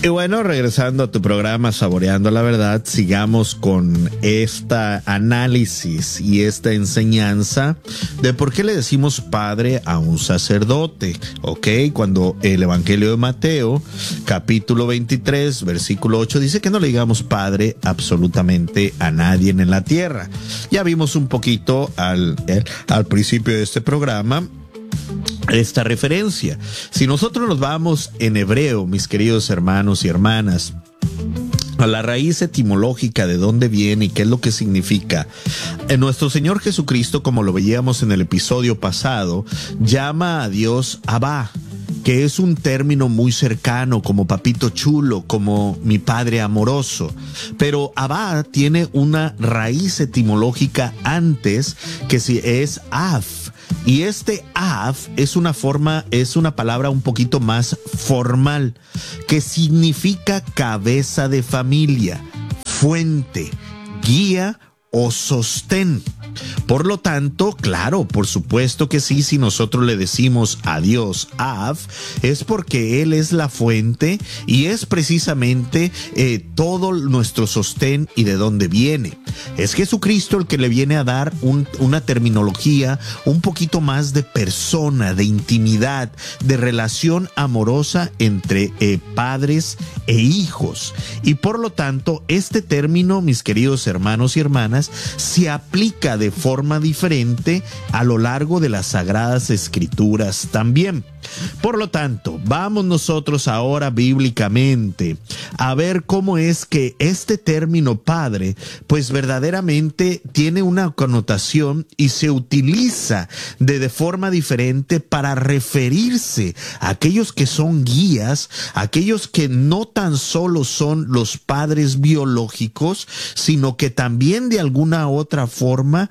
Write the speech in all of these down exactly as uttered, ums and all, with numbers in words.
Y bueno, regresando a tu programa Saboreando la Verdad, sigamos con este análisis y esta enseñanza de por qué le decimos padre a un sacerdote, ¿ok? Cuando el Evangelio de Mateo, capítulo veintitrés, versículo ocho, dice que no le digamos padre absolutamente a nadie en la tierra. Ya vimos un poquito al, al principio de este programa esta referencia. Si nosotros nos vamos en hebreo, mis queridos hermanos y hermanas, a la raíz etimológica de dónde viene y qué es lo que significa, en nuestro Señor Jesucristo, como lo veíamos en el episodio pasado, llama a Dios Abba, que es un término muy cercano, como papito chulo, como mi padre amoroso. Pero Abba tiene una raíz etimológica antes, que si es Av. Y este Av es una forma, es una palabra un poquito más formal, que significa cabeza de familia, fuente, guía o sostén. Por lo tanto, claro, por supuesto que sí, si nosotros le decimos a Dios Av, es porque Él es la fuente y es precisamente eh, todo nuestro sostén y de dónde viene. Es Jesucristo el que le viene a dar un, una terminología un poquito más de persona, de intimidad, de relación amorosa entre eh, padres e hijos. Y por lo tanto, este término, mis queridos hermanos y hermanas, se aplica de forma diferente a lo largo de las Sagradas Escrituras también. Por lo tanto, vamos nosotros ahora bíblicamente a ver cómo es que este término padre, pues verdaderamente tiene una connotación y se utiliza de, de forma diferente para referirse a aquellos que son guías, aquellos que no tan solo son los padres biológicos, sino que también de alguna otra forma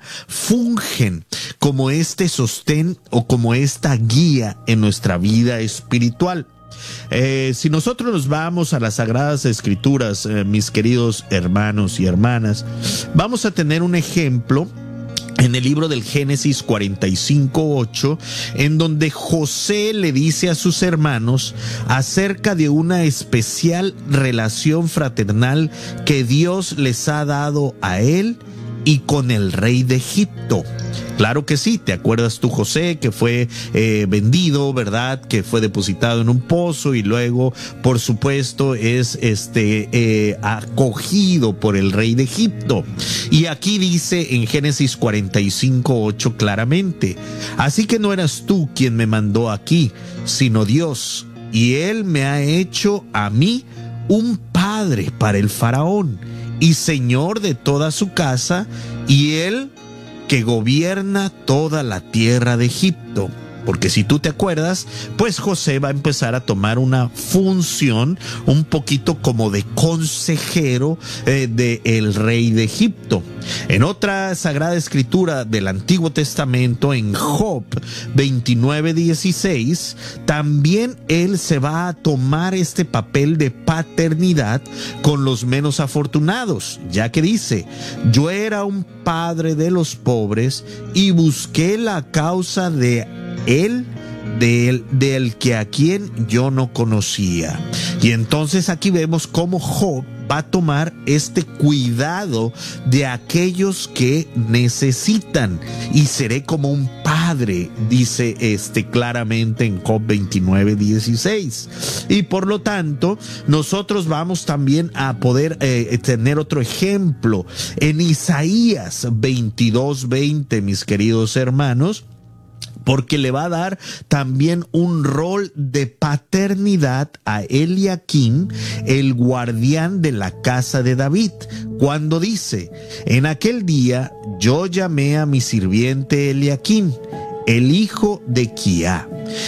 fungen como este sostén o como esta guía en nuestra vida espiritual. Eh, si nosotros nos vamos a las Sagradas Escrituras, eh, mis queridos hermanos y hermanas, vamos a tener un ejemplo en el libro del Génesis cuarenta y cinco, ocho, en donde José le dice a sus hermanos acerca de una especial relación fraternal que Dios les ha dado a él y con el rey de Egipto. Claro que sí, ¿te acuerdas tú, José, que fue eh, vendido, verdad? Que fue depositado en un pozo y luego, por supuesto, es este eh, acogido por el rey de Egipto. Y aquí dice en Génesis cuarenta y cinco, ocho claramente: así que no eras tú quien me mandó aquí, sino Dios, y él me ha hecho a mí un padre para el faraón y señor de toda su casa, y él que gobierna toda la tierra de Egipto. Porque si tú te acuerdas, pues José va a empezar a tomar una función un poquito como de consejero eh, del rey de Egipto. En otra Sagrada Escritura del Antiguo Testamento, en Job veintinueve, dieciséis, también él se va a tomar este papel de paternidad con los menos afortunados, ya que dice: yo era un padre de los pobres y busqué la causa de él, del, del que a quien yo no conocía. Y entonces aquí vemos cómo Job va a tomar este cuidado de aquellos que necesitan, y seré como un padre, dice este claramente en Job veintinueve, dieciséis. Y por lo tanto, nosotros vamos también a poder eh, tener otro ejemplo en Isaías veintidós, veinte, mis queridos hermanos, porque le va a dar también un rol de paternidad a Eliaquim, el guardián de la casa de David, cuando dice: en aquel día yo llamé a mi sirviente Eliaquim, el hijo de Quia,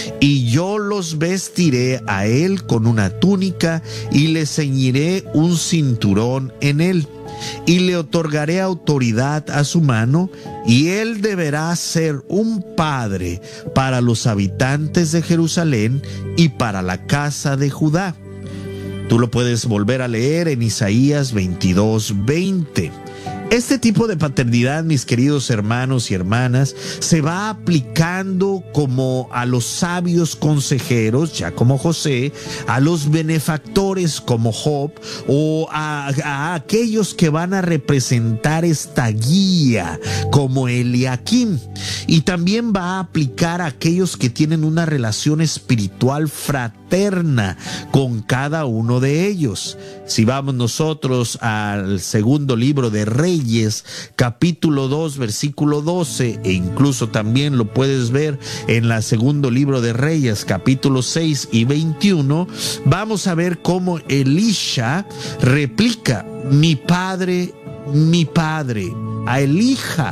y yo los vestiré a él con una túnica y le ceñiré un cinturón en él, y le otorgaré autoridad a su mano, y él deberá ser un padre para los habitantes de Jerusalén y para la casa de Judá. Tú lo puedes volver a leer en Isaías veintidós, veinte. Este tipo de paternidad, mis queridos hermanos y hermanas, se va aplicando como a los sabios consejeros, ya como José, a los benefactores como Job, o a, a aquellos que van a representar esta guía como Eliakim. Y también va a aplicar a aquellos que tienen una relación espiritual fraterna con cada uno de ellos. Si vamos nosotros al segundo libro de Reyes, capítulo dos, versículo doce, e incluso también lo puedes ver en el segundo libro de Reyes, capítulo seis y veintiuno, vamos a ver cómo Elisha replica: mi padre, mi padre, a Elija,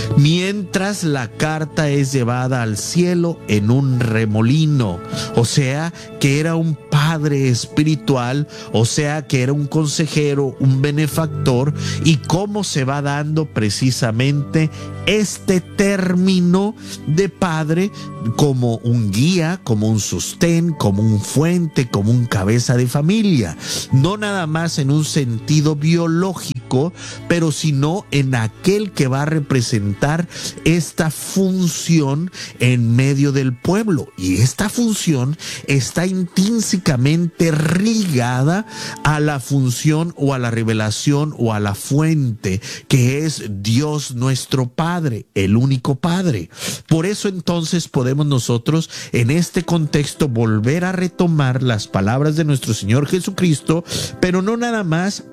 mientras la carta es llevada al cielo en un remolino. O sea, que era un padre espiritual, o sea, que era un consejero, un benefactor, y cómo se va dando precisamente este término de padre como un guía, como un sostén, como un fuente, como un cabeza de familia. No nada más en un sentido biológico, pero sino en aquel que va a representar esta función en medio del pueblo. Y esta función está intrínsecamente ligada a la función o a la revelación o a la fuente, que es Dios nuestro Padre, el único Padre. Por eso entonces podemos nosotros en este contexto volver a retomar las palabras de nuestro Señor Jesucristo, pero no nada más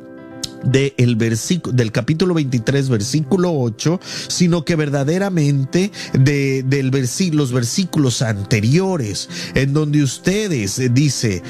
de el versículo, del capítulo veintitrés, versículo ocho, sino que verdaderamente de, del versículo, los versículos anteriores, en donde ustedes, dice,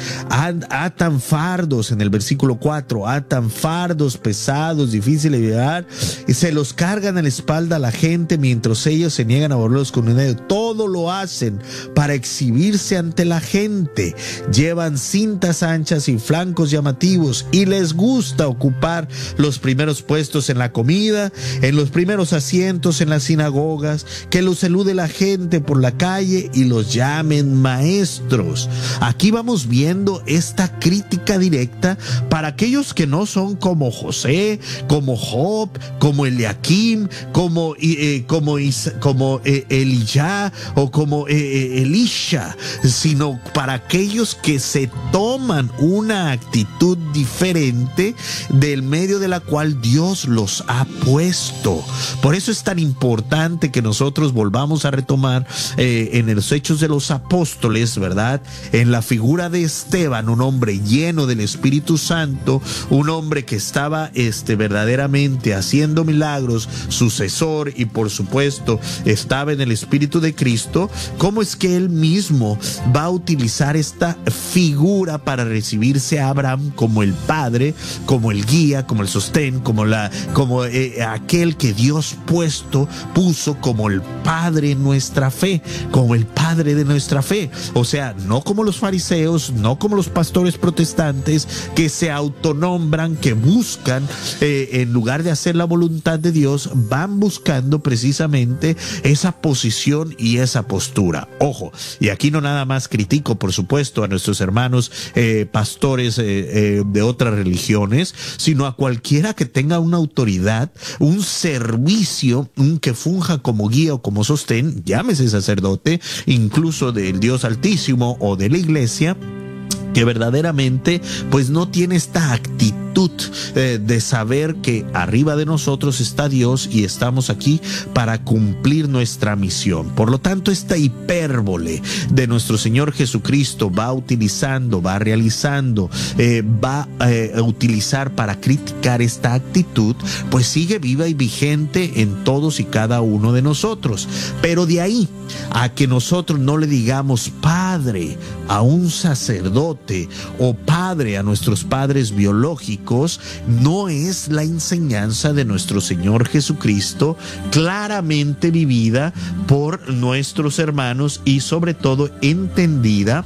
atan fardos, en el versículo cuatro, atan fardos pesados, difíciles de llevar, y se los cargan a la espalda a la gente, mientras ellos se niegan a volverlos con un dedo. Todo lo hacen para exhibirse ante la gente. Llevan cintas anchas y flancos llamativos, y les gusta ocupar los primeros puestos en la comida, en los primeros asientos en las sinagogas, que los salude la gente por la calle y los llamen maestros. Aquí vamos viendo esta crítica directa para aquellos que no son como José, como Job, como Eliakim, como, eh, como, Is, como eh, Elijah o como eh, Elisha, sino para aquellos que se toman una actitud diferente del medio de la cual Dios los ha puesto. Por eso es tan importante que nosotros volvamos a retomar eh, en los Hechos de los Apóstoles, ¿verdad? En la figura de Esteban, un hombre lleno del Espíritu Santo, un hombre que estaba este, verdaderamente haciendo milagros, sucesor, y por supuesto estaba en el Espíritu de Cristo. ¿Cómo es que él mismo va a utilizar esta figura para recibirse a Abraham como el padre, como el guía, como el sostén, como la, como eh, aquel que Dios puesto, puso como el padre en nuestra fe, como el padre de nuestra fe? O sea, no como los fariseos, no como los pastores protestantes que se autonombran, que buscan, eh, en lugar de hacer la voluntad de Dios, van buscando precisamente esa posición y esa postura. Ojo, y aquí no nada más critico, por supuesto, a nuestros hermanos eh, pastores eh, eh, de otras religiones, sino a cualquiera que tenga una autoridad, un servicio, un que funja como guía o como sostén, llámese sacerdote, incluso del Dios Altísimo o de la iglesia, que verdaderamente pues no tiene esta actitud eh, de saber que arriba de nosotros está Dios y estamos aquí para cumplir nuestra misión. Por lo tanto, esta hipérbole de nuestro Señor Jesucristo va utilizando, va realizando, eh, va eh, a utilizar para criticar esta actitud, pues sigue viva y vigente en todos y cada uno de nosotros. Pero de ahí a que nosotros no le digamos padre a un sacerdote o padre a nuestros padres biológicos, no es la enseñanza de nuestro Señor Jesucristo, claramente vivida por nuestros hermanos y sobre todo entendida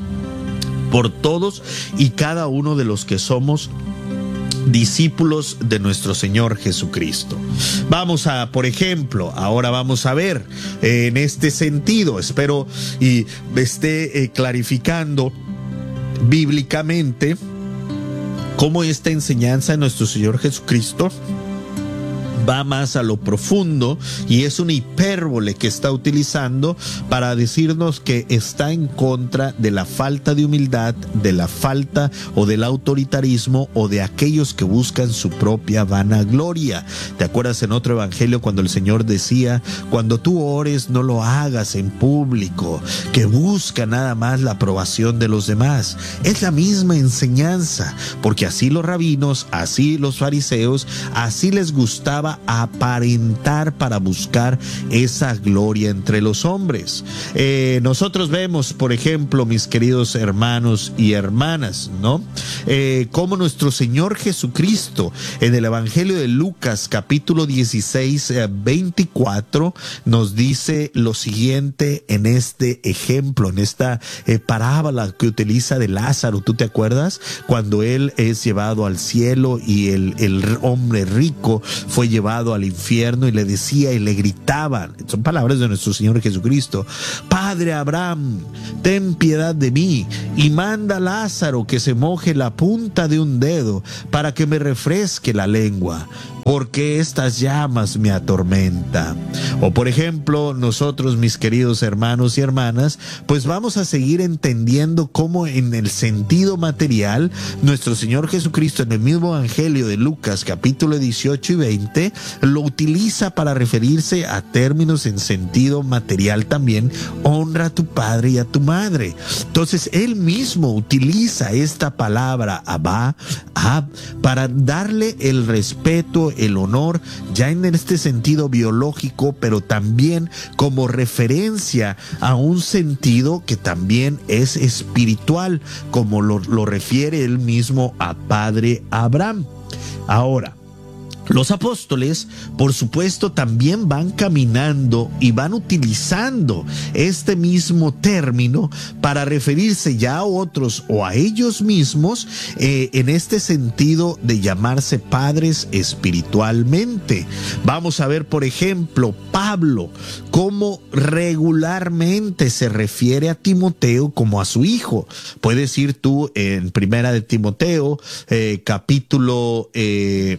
por todos y cada uno de los que somos discípulos de nuestro Señor Jesucristo. Vamos a, por ejemplo, ahora vamos a ver eh, en este sentido, espero y esté eh, clarificando bíblicamente cómo esta enseñanza de nuestro Señor Jesucristo va más a lo profundo y es una hipérbole que está utilizando para decirnos que está en contra de la falta de humildad, de la falta o del autoritarismo o de aquellos que buscan su propia vanagloria. ¿Te acuerdas en otro evangelio cuando el Señor decía, cuando tú ores no lo hagas en público, que busca nada más la aprobación de los demás? Es la misma enseñanza, porque así los rabinos, así los fariseos, así les gustaba aparentar para buscar esa gloria entre los hombres. Eh, nosotros vemos, por ejemplo, mis queridos hermanos y hermanas, ¿no? Eh, como nuestro Señor Jesucristo en el Evangelio de Lucas, capítulo dieciséis, eh, veinticuatro, nos dice lo siguiente en este ejemplo, en esta eh, parábola que utiliza de Lázaro. ¿Tú te acuerdas? Cuando él es llevado al cielo y el, el hombre rico fue llevado al infierno y le decía y le gritaban, son palabras de nuestro Señor Jesucristo: Padre Abraham, ten piedad de mí y manda a Lázaro que se moje la punta de un dedo para que me refresque la lengua, porque estas llamas me atormentan. O por ejemplo, nosotros, mis queridos hermanos y hermanas, pues vamos a seguir entendiendo cómo en el sentido material nuestro Señor Jesucristo en el mismo Evangelio de Lucas capítulo dieciocho y veinte lo utiliza para referirse a términos en sentido material también: honra a tu padre y a tu madre. Entonces él mismo utiliza esta palabra Abba, Ab, para darle el respeto, el honor, ya en este sentido biológico, pero también como referencia a un sentido que también es espiritual, como lo, lo refiere él mismo a Padre Abraham. Ahora, los apóstoles, por supuesto, también van caminando y van utilizando este mismo término para referirse ya a otros o a ellos mismos eh, en este sentido de llamarse padres espiritualmente. Vamos a ver, por ejemplo, Pablo, cómo regularmente se refiere a Timoteo como a su hijo. Puedes ir tú en Primera de Timoteo, eh, capítulo eh,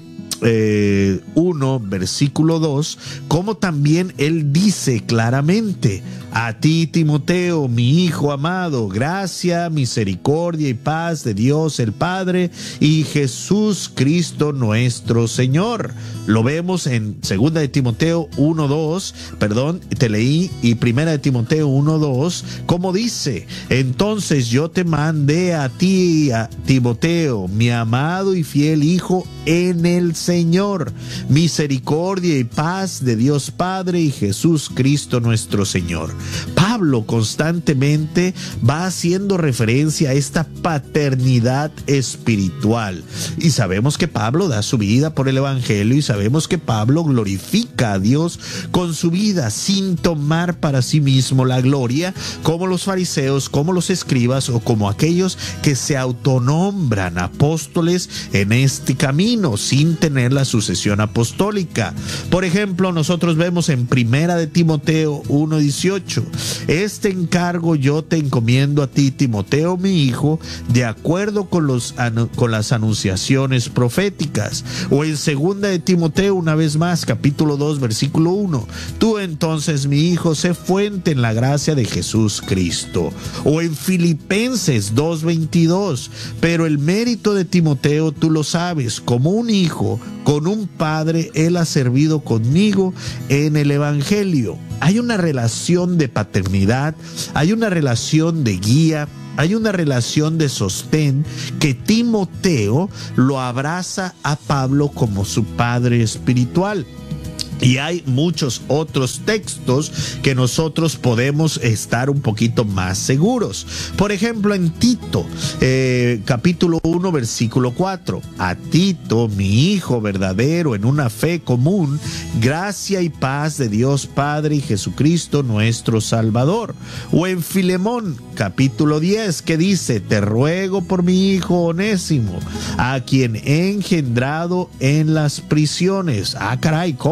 eh, uno, versículo dos, como también él dice claramente: a ti, Timoteo, mi hijo amado, gracia, misericordia y paz de Dios el Padre y Jesús Cristo nuestro Señor. Lo vemos en Segunda de Timoteo uno dos, perdón, te leí, y Primera de Timoteo uno dos, como dice: entonces yo te mandé a ti, a Timoteo, mi amado y fiel hijo en el Señor, misericordia y paz de Dios Padre y Jesús Cristo nuestro Señor. Pablo constantemente va haciendo referencia a esta paternidad espiritual, y sabemos que Pablo da su vida por el Evangelio, y sabemos que Pablo glorifica a Dios con su vida sin tomar para sí mismo la gloria, como los fariseos, como los escribas o como aquellos que se autonombran apóstoles en este camino sin tener la sucesión apostólica. Por ejemplo, nosotros vemos en Primera de Timoteo uno dieciocho: este encargo yo te encomiendo a ti, Timoteo, mi hijo, de acuerdo con, los, con las anunciaciones proféticas. O en Segunda de Timoteo, una vez más, capítulo dos, versículo uno: tú entonces, mi hijo, sé fuente en la gracia de Jesús Cristo. O en Filipenses dos veintidós: pero el mérito de Timoteo tú lo sabes, como un hijo con un padre él ha servido conmigo en el Evangelio. Hay una relación de paternidad, hay una relación de guía, hay una relación de sostén que Timoteo lo abraza a Pablo como su padre espiritual. Y hay muchos otros textos que nosotros podemos estar un poquito más seguros. Por ejemplo, en Tito, eh, capítulo uno, versículo cuatro: a Tito, mi hijo verdadero en una fe común, gracia y paz de Dios Padre y Jesucristo nuestro Salvador. O en Filemón, capítulo diez, que dice: te ruego por mi hijo Onésimo, a quien he engendrado en las prisiones. Ah, caray, ¿cómo, padre?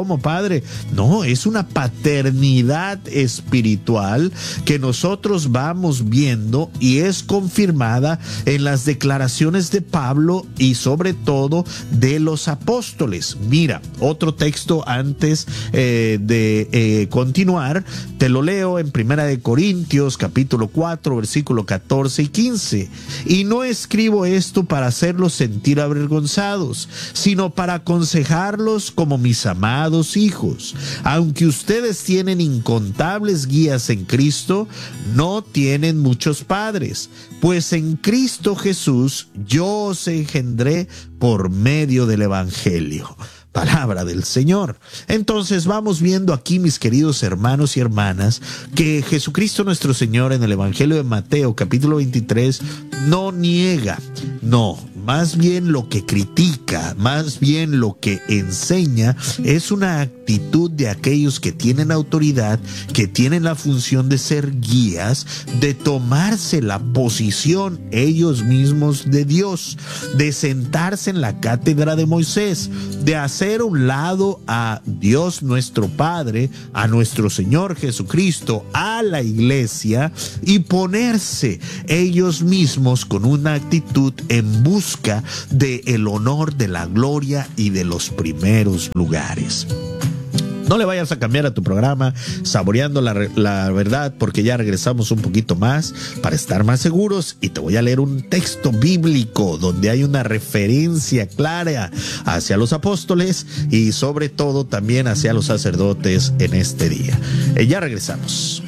padre. No, es una paternidad espiritual que nosotros vamos viendo y es confirmada en las declaraciones de Pablo y sobre todo de los apóstoles. Mira, otro texto antes eh, de eh, continuar, te lo leo en Primera de Corintios, capítulo cuatro, versículo catorce y quince. Y no escribo esto para hacerlos sentir avergonzados, sino para aconsejarlos como mis amados hijos. Aunque ustedes tienen incontables guías en Cristo, no tienen muchos padres, pues en Cristo Jesús yo os engendré por medio del Evangelio. Palabra del Señor. Entonces vamos viendo aquí, mis queridos hermanos y hermanas, que Jesucristo nuestro Señor en el Evangelio de Mateo capítulo veintitrés no niega, no, más bien lo que critica, más bien lo que enseña es una actitud de aquellos que tienen autoridad, que tienen la función de ser guías, de tomarse la posición ellos mismos de Dios, de sentarse en la cátedra de Moisés, de hacer a un lado a Dios nuestro Padre, a nuestro Señor Jesucristo, a la iglesia y ponerse ellos mismos con una actitud en busca de el honor, de la gloria y de los primeros lugares. No le vayas a cambiar a tu programa Saboreando la, la Verdad, porque ya regresamos un poquito más para estar más seguros y te voy a leer un texto bíblico donde hay una referencia clara hacia los apóstoles y sobre todo también hacia los sacerdotes en este día. Eh, ya regresamos.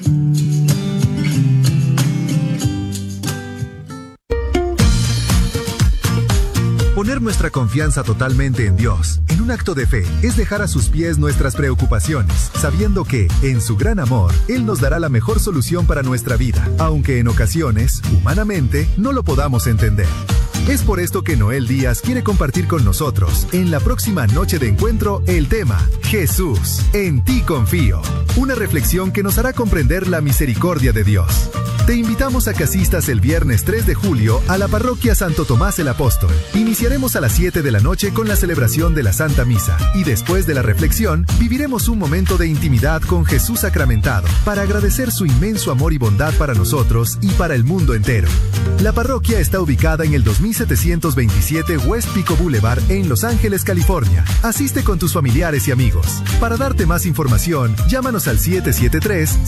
Poner nuestra confianza totalmente en Dios, en un acto de fe, es dejar a sus pies nuestras preocupaciones, sabiendo que, en su gran amor, Él nos dará la mejor solución para nuestra vida, aunque en ocasiones, humanamente, no lo podamos entender. Es por esto que Noel Díaz quiere compartir con nosotros, en la próxima noche de encuentro, el tema Jesús, en ti confío. Una reflexión que nos hará comprender la misericordia de Dios. Te invitamos a que asistas el viernes tres de julio a la parroquia Santo Tomás el Apóstol. Iniciaremos a las siete de la noche con la celebración de la Santa Misa y después de la reflexión viviremos un momento de intimidad con Jesús sacramentado para agradecer su inmenso amor y bondad para nosotros y para el mundo entero. La parroquia está ubicada en el dos mil setecientos veintisiete West Pico Boulevard en Los Ángeles, California. Asiste con tus familiares y amigos. Para darte más información, llámanos al siete siete tres